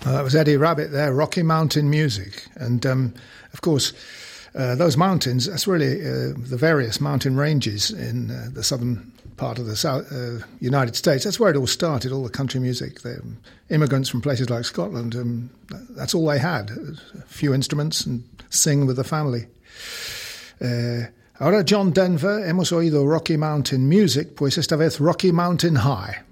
That was Eddie Rabbitt there, Rocky Mountain Music. And, of course, those mountains, that's really the various mountain ranges in the southern part of the United States. That's where it all started, all the country music. The immigrants from places like Scotland, that's all they had, a few instruments and sing with the family. Ahora John Denver, hemos oído Rocky Mountain Music, pues esta vez Rocky Mountain High.